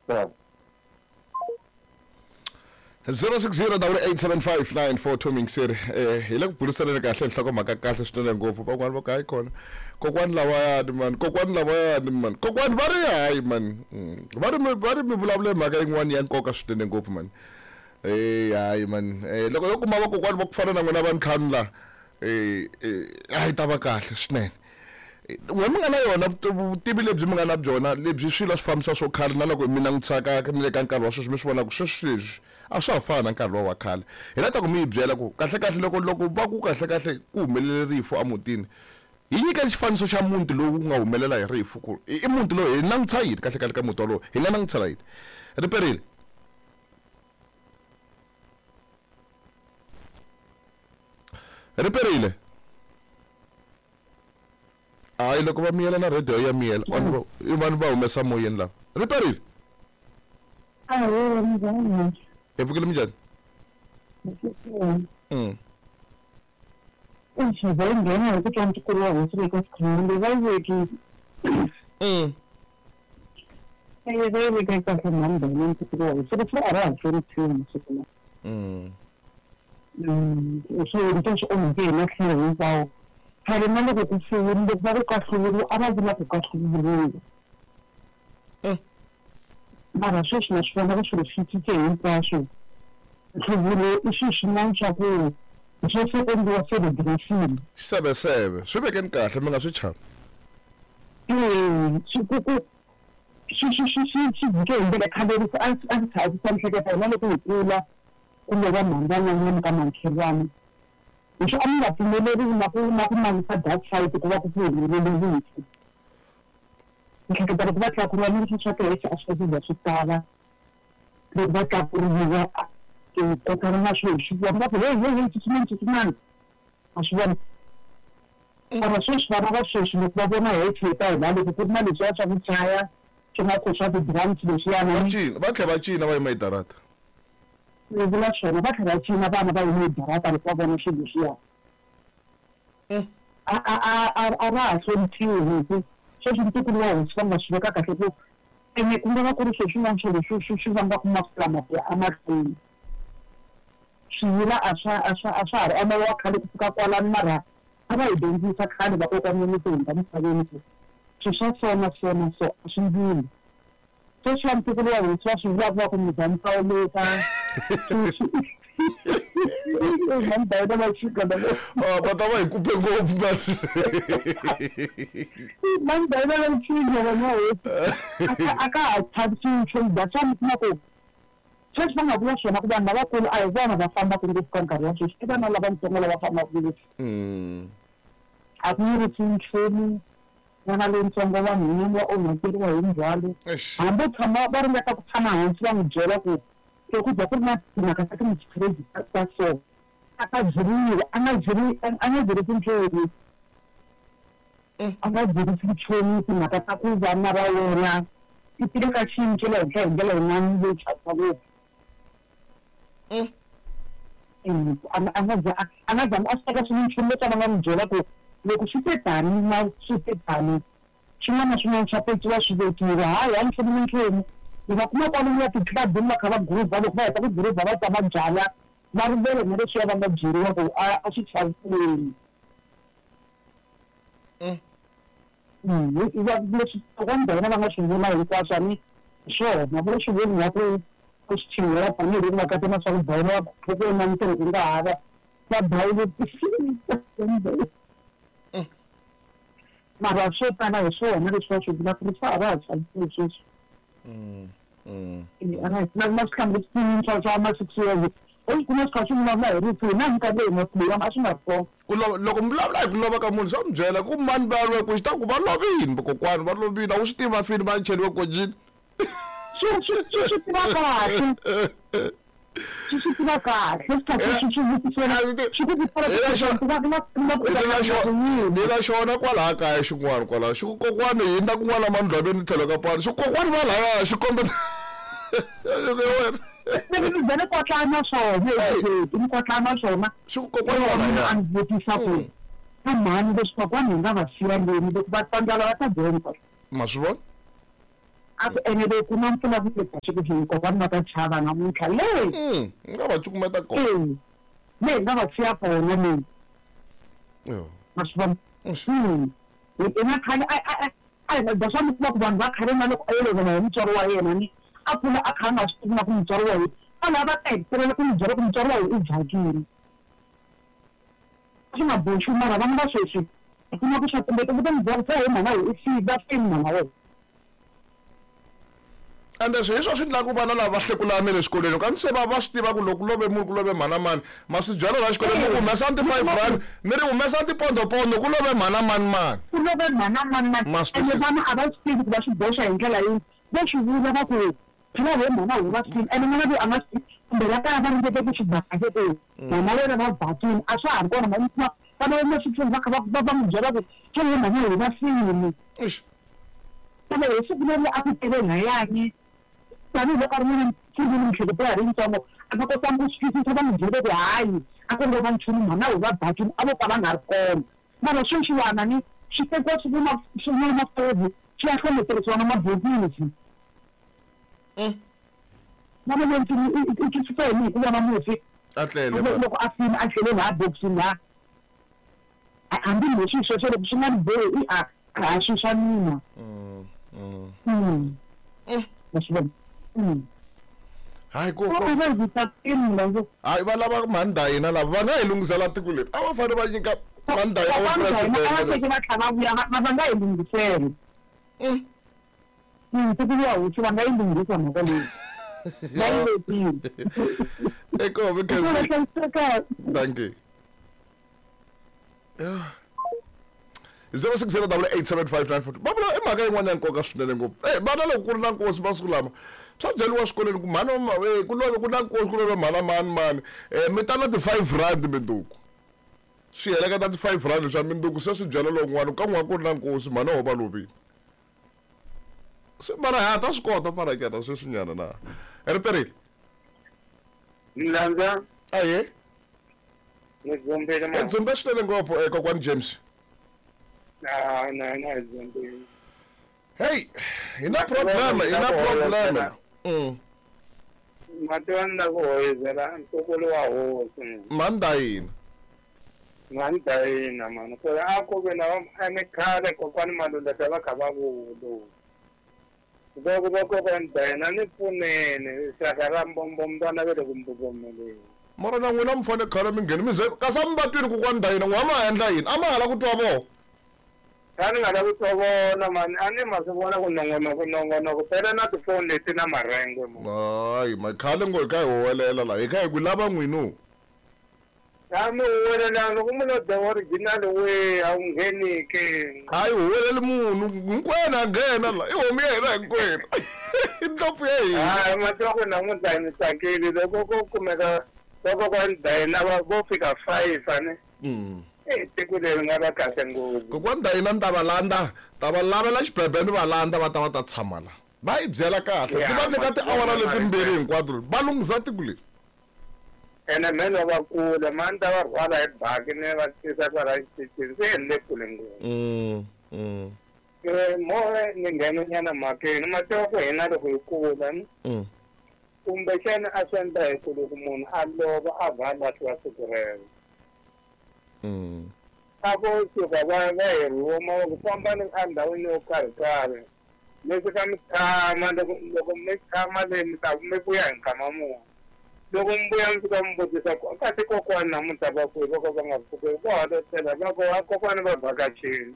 sir. 06087594 mingiseri hila kubulisana kahle enhloko makakahle sitole ngofu bakwani bokayi khona kokwani lawayani man kokwani bari hayi man bari mi vulavule mhaka yin'wana ya nkoka swinene ngopfu man hayi man loko yo kuma vakokwani va ku fana na n'wina va ntlhanu la a yi ta va kahle swinene n'we mi nga na yona vutivi lebyi mi nga na byona lebyi swilo swi fambisa swo khale na loko mi langutisaka ni le ka nkarhi wa sweswi mi swi vona ku sweswi leswi a swa ha fana na nkarhi wa khale hi la ta ku mi yi byela ku kahlekahle loko va ku kahlekahle ku humelele rifu emutini hi nyika xifaniso xa muti lowu nga humelela hi rifu ku i muti lowu hi langutisa yini kahlekahle ka muti walowo hi nga langutisela yini riperile riperile hayi loko va miyela na radio ya miyela vanhu va humesa moyeni lava riperile evukile minjhani ngena hi ku twa ntukulu wa hosi leka sikhumule va yi vekile va yi veke kahle mhani bene ntukulu wa hosi ri a ra ha hlwerisiwi masiku lawa so nto swi onhake hi matlhelo hinkwawo khale na loko ku fiwile loko va ku kahluriwa a va vula ku kahluriwile mara sweswi na swi vona va swilo swi cince hinkwaswo nhluvulo i swilo swin'wana swa ku swo se endliwa celebration xiseveseve swi vekeni kahle mi nga swi chavi swi vike hi ndlela khale a swi tshayisisa mihleketa hina loko hi kula kumbe va mhandzana ka makhelwana leswi a mi nga pfumeleriwi na ku mangisa dark side ku va ku humelele rifu mihleketa loko va tlakuriwa ni leswi swa kereke a swi fika swi tala loko va tlakuriwa kotara na swilo swi vona va ku hey tsutsumani a swi vona mara sweswi vana va sweswi loko va vona hi tlheta hi la loko ku ri na leswiya swa ku chaya swi nga ku swa ti-drums leswiyani va tlhela va cina va yima hi darata ni vula swona va tlhela cina vana va yime hi darata loko va vona swilo leswiya a ra ha hloniphiwi hi ku sweswi ntukulu wa hosi va nga swi veka kahle ku ene ku nga va ku ri swilo swin'wana swilo swi vangaku masiku lama ku ya emahlweni swiyila a swa ha ri ama wa khale ku fika kwalani mara a va hi dyondzisa khale vakokwani leti hundza misaveni ku swilo swa so a swi ndluli sweswi va ntukulu wa hosi va swi vulaka va ku mi za mi hlawuleka va ta va hi kupe ngopfu basi a ka ha chavisi nchumu that's why mi kuma ku sweswi va nga vula swona ku vanhu lavakulu a hi vona va fambaka ngopfu ka nkarhi wa sweswi i vana lavatsongo lava fambaka ngopfu a ku yirisi nchumu n'wana lowutsongo wa nhwanyana wa onhakeriwa hi ndzhwalo hambi tshama va ringeta ku tshama hansi va n'wi byela ku loko ku ri na timhaka ta ti-crazy ta so a ka ziriwa a nga zirisi nchumu a nga zirisi nchumu timhaka ta ku vana va wena ti tile ka xiyimo xa le henhla hi ndlela yin'wana leyi chasa ngopfu a nga zami a swi teka swin'we nchumu leswi a va nga n'wi byela ku loko swi te tani na swi te tani swin'wana na swin'wana swa pekiwa swi vekiwa hayi a ni hlomini nchumu hi va kuma kwalomu ya titlabini va kha va guruva loko va heta ku guruva va ta va byala va rivele na leswiya va nga byeriwa ku a swi chaviseni leswi kokwana hina va nga swi vula hinkwaswo a ni swona vo swi voniwa ku swi chingela tanihiloko va kati na swa ku bayiliwa loko na ntirho ku nga hava va bayile mara swo tala hi swona leswi va swi vula ku ri swa ha va ha chaviseni sweswi na swikhambi swa ma-6 years u kuma swi kha swi vulavula hi rifu hina nkarhi leyi masileyiwani a swi nga ri kona loko mi vulavula hi ku lova ka munhu swa mi byela ku mani va lwe ku xi ta ku va lovini vakokwani va lovini a wu swi tiva fini va cheriwe kojini swi tiva kahle swi tiva kahle swi kha swi vutisela swi ku ni na xona kwalaha kaya xin'wana kwalaha xi ku kokwani hi na kun'wana na mandlwaveni tlhelo ka pala xi kokwani va lahaya xi kombeta wena ni bene kotlana swona ni kotlana swona xi ku kokwani va lahaya a ni vutisa ku ka mhani leswi kokwani hi nga va siya leni loko va tsandzala va ta dyondza ma swi vona ene lokhu nomfuna kuledashi ukuthi ngoba makathaba namuhla le ngaba chukumeta kona le ngaba siya khona mina masibona emakhaya ay basami kuba kubantu bakhale nalokho ayeleza umtshoro wayena ni aphula akhanga sifuna kumtshoro wayo alaba ayiphelele kumtshoro wayo ijakini singaboshu mara abantu basheshi ufuna kushakumbeka ukuthi ngizokuthe mama isiba fini mama we ande swisho swi ku vana lava hlekulana le xikolweni kanti se va swi tiva ku loko lobe munhu ku lobe mhana mani ma swi byala la xikolweni ku humesa R5 mi ri humesa tipondopondo ku lobe mhana mani ku lobe mhana mani ende vana a va swi tivi ku va swi boxa hi ndlela yihi va swi vula va ku phela he mhana wu va swi ende n'wana loyi a nga swi kumbe la kaya va ringete ku swi bakakete mhana wena va bakini a swa ha ri kona vana va maswitini va kha va n'wi byela ku ke he mhana wu va sini kambe hi siku leri a ku tele layani tanihiloko a ri n'wana sivili miehleketo ya ha ri yitsongo a nga kota ku swi twisisa va n'wi byele ku hayi a ku ngo va nchumu mhana wu va bakini a vo ka va nga ri kona mara sweswiwana ni swi tekiwa swin'wana mafevi swi ya hlometerisiwa na mabokisi mama lentini i twisisa yini hi ku vona mufi loko a fini a tlhele laha bokisini laha hambi leswi sweswo loko swi nga ni bohi a swi swa mina masivona hayi hayi va lava mhanda hina lava va nga hi lunghisela tiko leri a va fanele va nyika mhanda hina va presidente va tlhava vuya va nga hi lunghiseli tiko ya hosi va nga yi lunghisa mhaka leyi va yi letile eko because thank you 06087594 babula i mhaka yin'wana ya nkoka swinene ngopfu vana loko ku ri na nkosi masiku lama swa byeliwa xikolweni ku mhana ku na nkosi ku love mhana mani mi ta na ti-R5 minduku swi heleketa ti-R5 swa minduku se swi byela lowun'wana ka n'wana ku ri na nkosi mhana wo va lovile se mara ha ta swi kota paraketa sweswinyana na ri perile Mlandza aye ngizombele ma dzumbe swinene ngopfu kokwani James na zombele hey ina problem matwana ko hoyezela ntokolo wa hosi mandayina mandayina mano ko ako bela ane khale kokwani malunda tava khava vulo ko ndayina ni pfunene sakara mbombo mntwana vele kumbomele mara na n'wina mi fane khale mi ngheni mi ze kasi a mi va twini kokwani ndayina n'wina ma endla yini a ma hala ku twa vo ani nga la ku twa vona mani a ni ma swi vona ku nongonoko phela na tifoni leti na marhengo hayi ma khale ngo hi kha hi huwelela la hi kha hi ku lava n'wino a mi huwelelanga ku mulode original we a wu ngheni ke hayi huweleli munhu hinkwenu a nghena la i homu ya hina hinkwenu i ndlopfu ya hina hayi matwa ku namuntlha ni tsakile loko ko kumeka loko kwa ndayina vo fika 5 ane tiko leri nga va kahle ngopfu kokwani ndayina ni ta va lavela xibebe ni va landza va ta tshama la va yi byela kahle ti va nyika tiawara letimbirhi hinkwato va lunghisa tiko leri ene mhelo va kula mani ta va rhwala hi baki ni va tisa kwala xitichini se endle kule ngopfu moe ni ngheninyana mhakeni matwa ku hina loko hi kula ni kumbexani a swi endla hi ku loko munhu a lova a vhalatiwa siku rero a vo suka va hi rhuma ku famba ni a ndhawini yo karhikarhi leswi ka mi tshama loko mi tshama le mi ta mi vuya hi nkama muni loko mi vuya mi fika mi vutisa kasi kokwani namuntlha va kwihi voko va nga pfuki vo halotela va ko kokwani va vhakachini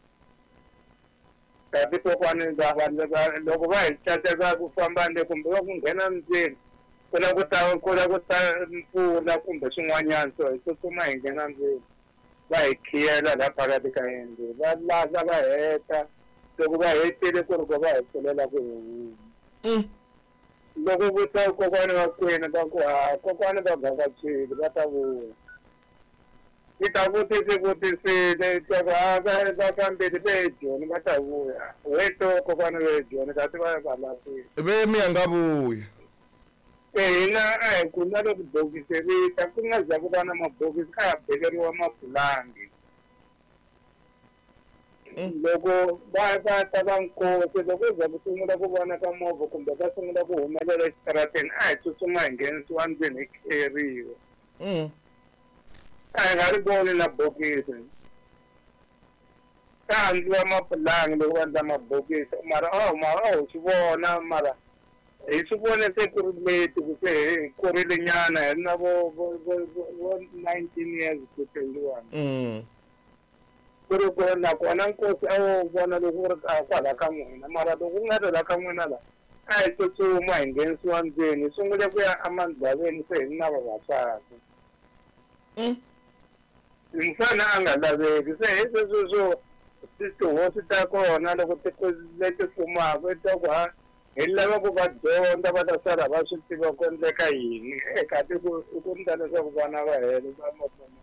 kasi kokwani loko va hi cateka ku famba le kumbe va ku nghena ndzeni ku la ku ta mpfula kumbe swin'wanyana so hi tsutsuma hi nghena ndzeni va hi khiyela la phakati ka yindlu va lahla va heta loko va hetile ku ri ko va hi pfulela ku hi loko ku ta kokwani va kwini va ku kokwani va vhakachile va ta vuya yi ta vutisile va kambeli ve ejoni va ta vuya weto kokwani ve ejoni kasi va lahlile ve mi nga vuyi hina a hi ku na loko bokisi rita ku nga za ku va na mabokisi a ya bekeriwa mapulangi loko va ta va nkosi loko za ku sungula ku vona ka movha kumbe va sungula ku humelela exitarateni a hi tsutsuma hi nghenisiwa ndzeni hi kheriwa a hi nga ri voni na bokisi ka endliwa mapulangi loko va endla mabokisi mara ho swi vona mara hi swi vone se ku ri leti ku se hi kurile nyana hi ri na vo 19 years ku 21 ku ri ku nakona nkosi a wo vona loko ku ri kwala ka n'wina mara loko ku nga ri la ka n'wina la a hi tsutsuma hi nghenisiwa ndzeni hi sungule ku ya amandzhaveni se hi ri na vavasati mufana a nga laveki se hi sweswo tihosi ta kona loko leti fumaka ta ku hi lava ku va dyondza va ta sala va swi tiva ku endleka yini eka ku ndla leswaku vana va hela va mapfuna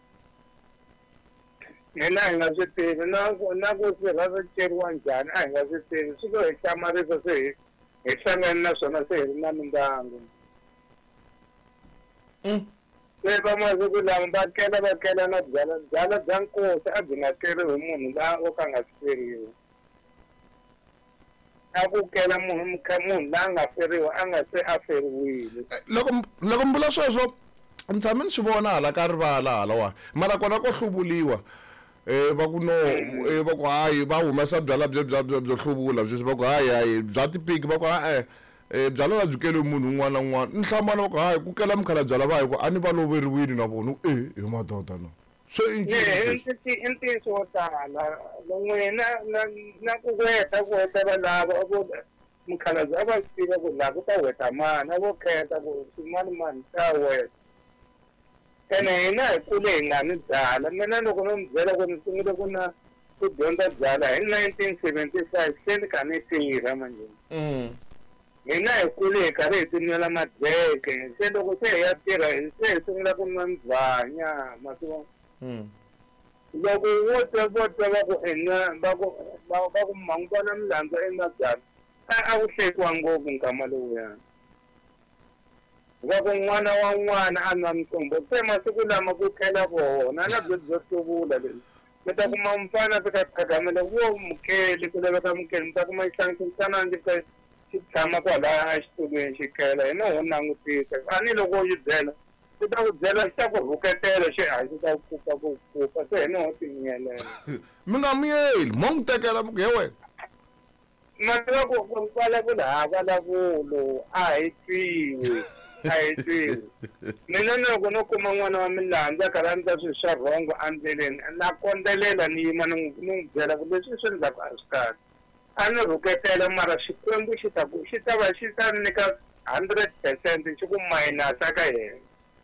hina hi nga swi tivi na ku sirha swi ceriwa njhani a hi nga swi tivi swi lo hi hlamarisa se hi hlangane na swona se hi ri na mindyangu se va masiku lama va kela na byala bya nkosi a byi nga keriwi hi munhu laha o ka nga swi feriwi a ku kela munhu laha a nga feriwa a nga se a feriwile loko mbula sweswo ni tshame ni swi vona hala ka rivala halawa mara kona ko hluvuliwa va ku no va ku hayi va humesa byala byo hluvula byo va ku hayi bya tipiki va ku byala la byi keliwi munhu un'wana na un'wana ni hlambana va ku hayi ku kela mikhala byala va hi ku a ni va loveriwini na vona hi madoda no so i ntiyiso wo tala n'wina na ku heta va lava mukhalabye a va swi tiva ku laha ku ta heta mani a vo khetha ku mani ta heta ene hina hi kule hi nga ni byala mina loko no mi byela ku ni sungule ku dyondza byala hi 1975 se ni kha ni tirha manjeni hina hi kule hi karhi hi tinwela madleke se loko se hi ya tirha se hi sungula ku nwa ndzhwanya masiku loko vo twa va ku va ku manguva na milandzu emabyala a wu hlekiwa ngopfu nkama lowuyani va ku n'wana wa n'wana a nwa mtsumbo se masiku lama ku tlhela vona na byo hluvula leswi mi ta kuma mfana fika phakamela wo mukheli ku laveka mukheli mi ta kuma xihlangisanangi xi tshama kwalaya a xitulweni xi khela hina ho langutisa a ni loko yi byela xi ta ku byela xi ta ku rhuketela xi xi ta kupa ku kupa se hina ho tinyelela mi nga miyeli mo n'wi tekela he wena mativa ku vulavula vulavula a hi twiwi mina loko no kuma n'wana wa milandzu a karhi a ndla swilo swa rhongo endleleni na kondzelela ni yima ni n'wi byela ku leswi swi endlaka a swi kahle a ni rhuketela mara xikwembu xi ta nyika 100% xi ku mayinasa ka yena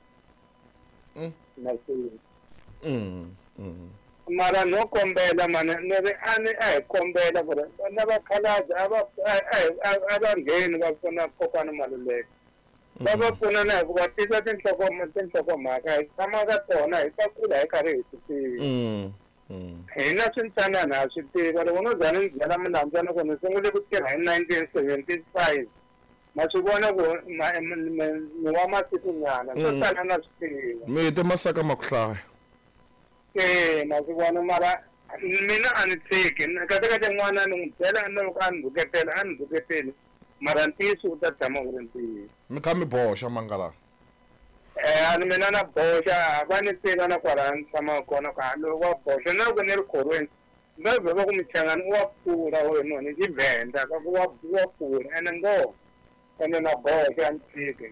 mara no kombela mani ni ri a hi kombela ku ri na vakhalabye a va ngheni va pfuna kokwana Maluleke va va pfuna na hi ku va tisa tinhlokomhaka hi tshama ka tona hi ta kula hi karhi hi swi tiva hina swintsanana ha swi tiva loko no za ni byela milandzana ku ni sungule ku tirha hi 1975 ma swi vona ku ni wa masiku nyana swo tala na swi tiva mi hete masaka ma ku hlaya ma swi vona mara mina a ni tshiki katekate n'wana ni n'wi byela na loko a ni rhuketeli mara ntiyiso u ta tshama u ri ntiyiso mi kha mi boxa mangala a ni mina na boxa va ni tiva na kwala ni tshama kona ka loko wa boxa na loko ni ri khorweni va vheva ku michangani u wa pfula wena ni xivhenda ka ku wa pfula ene ngo ene na boxa ni tshiki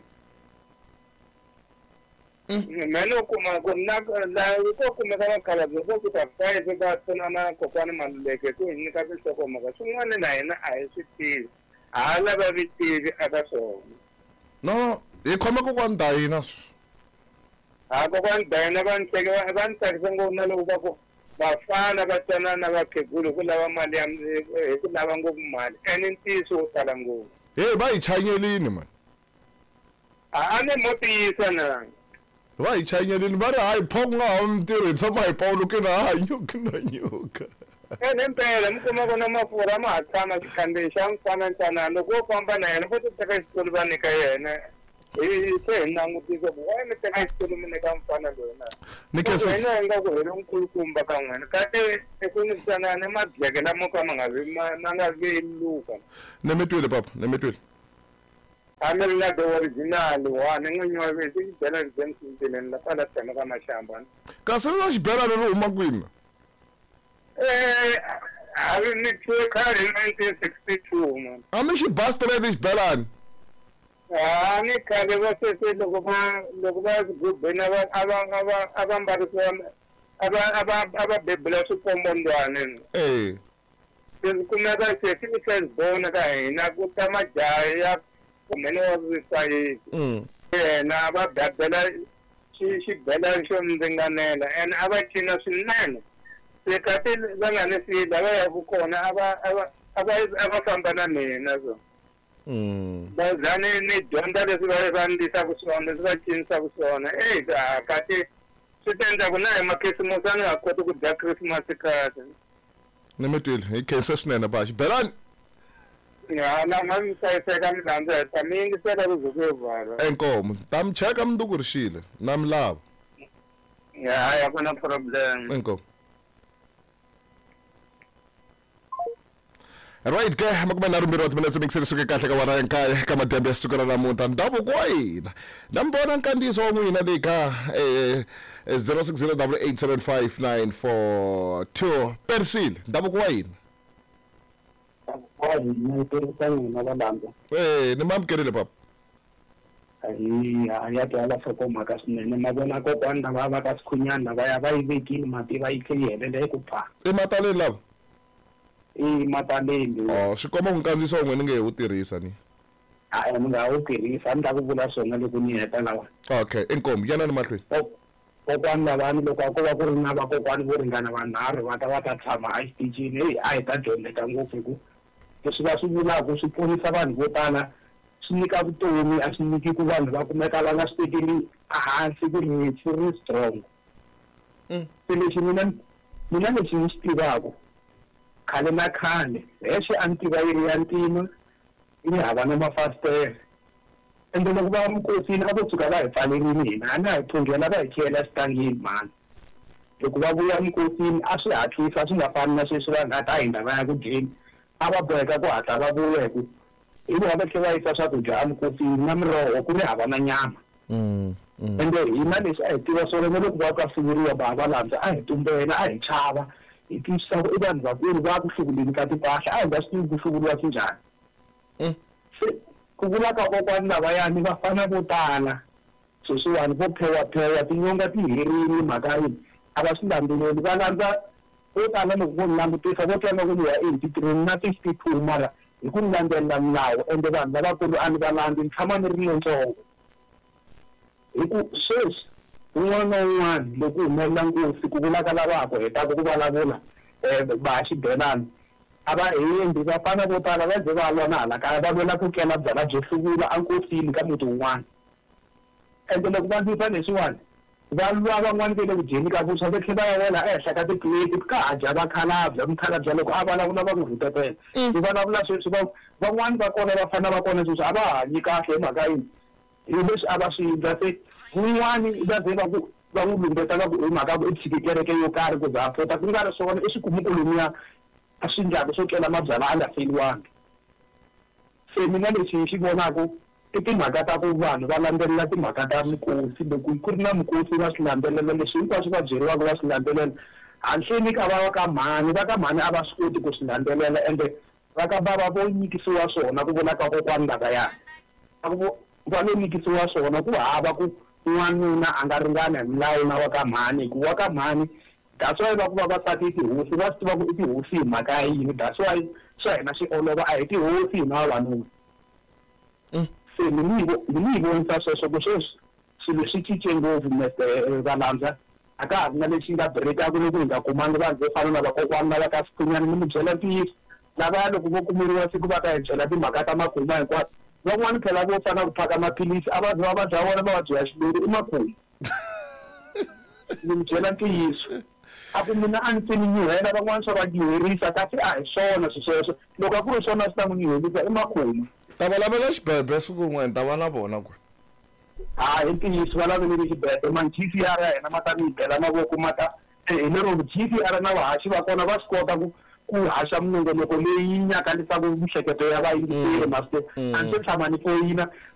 mina u kuma ku ko kumeka vakhalabye vo ku ta 5 va pfuna na kokwana Maluleke ku hi nyika tinhlokomhaka swin'wana na hina a hi swi tivi ha lava vitivi eka swona no hi khoma kokwani Dayina kokwani Dayina va ni tsakisa ngopfu na loko va ku vafana va twanana na vakhegulu hi ku lava mali hi ku lava ngopfu mali ene ntiyiso wo tala ngopfu va hi chanyelini mani a ni mo tiyisa na va hi chanyelini va ri hayi pho ku nga ha mintirho hi tshama hi pawuluki na nyuka ene mpela mi kuma ku na mafurha ma ha tshama xikhandziyi xa mfana ntsanana loko wo famba na yena vo ti teka xitulu va nyika yena se nangutisa ku wena teka xitulu mine ka mfana loyi na Ni khensa wena nga ku hela nkulukumba ka n'wena kate ekunisana ni mabyeke lamo ka ma nga vi luka ni mi twile papa ni mi twile hambi ri nga the original wa ni n'winyi wa vesi xibela rizemsintileni la kwala tshama ka maxamba kasi na xibelani ri huma kwini a ri ni twe khale 1962 man a mi xi ba straight xibelani ni khale va sese loko va gubeni ava mbarisiwa ava bebula swipombondwane se kumeka se swi firstborn ka hina ku ta majaha ya kumene wa risayiti yena va bebela xibelani xo ndzinganela and a va cina swinene se kati va nga ni sila va yaku kona a va famba na mina so bazani ni dyondza leswi va ndlisaku swona leswi va cinisaku swona kati swi ta endlaku na hi makhisimusi a ni nga koti ku dya krismasi kahle ni mi twile hi khensa swinene ba xibelani na mi hlayiseka mi landza ta mi yingisela ku ze ku yivala enkomo ta mi cheka mi nduku rixile na mi lava ya ku na problem enkomo right ke makume na rumbirhi wa timinetse mikiseri suke kahle ka wona enkaya ka madyambu ya siku ra namuntlha ndhavuko wa hina na mi vona nkandziyiso wa n'wina leyi ka 0608875942 Persile ndhavuko wa hina ni ma amukerile papa ya twala hlokomhaka swinene ma vona kokwani lava va ka sikhunyana va ya va yi vekile mati va yi tlhe yi helele eku pfa emataleni lava mataleni swi komba ku nkandziyiso wa n'wina ni nge wu tirhisa ni ni nga wu tirhisa ni ta ku vula swona loko ni heta lawa okay inkomo yana ni mahlweni kokwani lavani loko a ko va ku ri na vakokwani vo ringana vanharhu va ta tshama exitichini a hi ta dyondzeka ngopfu hi ku leswi va swi vulaku swi ponisa vanhu vo tala swi nyika vutomi a swi nyiki ku vanhu va kumeka va nga swi tekeli ehansi ku rifu ri strong se lexi mina lexi ni xi tivaku khale na khale lexi a ni tiva yi ri ya ntima yi hava na mafasitere ende loko va minkosini a vo tshuka va hi pfalerini hina a na hi phungela va hi khiyela xitangeni mani loko va vuya minkosini a swi hatlisa swi nga fani na sweswi va nga ta hindza va ya ku dyeni a va boheka ku hatla va vuya hi ku hi vona va tlhe va yisa swakudya eminkosini na miroho ku ri hava na nyama ende hina leswi a hi tiva swona na loko va ka siveriwa va landza a hi tumbela a hi chava hi twisisa ku i vanhu vakulu va ku hlukuleni ka timpahla a hi nga swi tivi ku hlukuriwa swi njhani se ku vula ka kokwani lavayani va fana vo tala sweswiwani vo phewaphewa tinyonga ti herile mhaka yini a va swi landzeleli va landza vo tala loko vo ni langutisa vo tlanga ku ni ya 83 na 52 mara hi ku ni landzelela milawu ende vanhu lavakulu a ni va landzi ni tshama ni ri lontsongo hi ku sweswi un'wana na un'wana loko humelela nkosi ku vulaka lavako hetaka ku vulavula va xibelani a va endli va fana vo tala va ze va lwa na hala kaya va lwela ku kela byala byo hluvula enkosini ka muti wun'wana ende loko va ndlisa leswiwani va lwa van'wani ve le ku dyeni ka vuswa va tlhela va ya wela ehenhla ka tipleti ka ha dya vakhalabya mukhalabya loko a vulavula va n'wi rhutepela hi vulavula sweswi van'wani va kona va fana va kona sweswi a va hanyi kahle hi mhaka yini hi leswi a va swi endla se un'wani va ze va n'wi lumbeta va ku hi mhaka ku i tshiki kereke yo karhi ku za a pfota ku nga ri swona i swikumukulumia a swi njhani swo kela mabyala a nga feliwangi se mina lexi hi xi vonaku i timhaka ta ku vanhu va landzelela timhaka ta mikosi loko ku ri na mikosi va swi landzelela leswi hinkwaswo va byeriwaka va swi landzelela handleni ka va ka mhani a va swi koti ku swi landzelela ende va ka bava vo nyikisiwa swona ku vula ka kokwani lavayani va lo nyikisiwa swona ku hava ku n'wanuna a nga ringana hi milawu na wa ka mhani hi ku wa ka mhani that's why va ku vavasati i tihosi va swi tiva ku i tihosi hi mhaka ya yini that's why swa hina swi olova a hi tihosi hina vavanuna se ni yi vonisa sweswo ku sweswi swilo swi cince ngopfu valandza a ka ha ri na lexi nga birekaku loko hi nga kumangi vanhu vo fana na vakokwani lava ka sikhunyana ni mi byela ntiyiso lavaya loko vo kumeriwa siku va ta hi byela timhaka ta makhuma hinkwato van'wani phela vo fana ku phaka maphilisi a va za va dya vona va va dya xilori i makhuma ni mi byela ntiyiso a ku mina a ni se ni nyuhela van'wani swa va nyuherisa kasi a hi swona swisweswo loko a ku ri swona swi ta n'wi nyuherisa i makhuma ta va lavela xibebe siku rin'wana ta va na vona ku hi ntiyiso va lavele xibedhlele man GCR ya hina ma ta mi bela mavoko ma ta hi lero GCR na vahaxi va kona va swi kota ku haxa minongonoko leyi nyakalisaka mihleketo ya vayingiseri mase a ndzi tshama ni foyina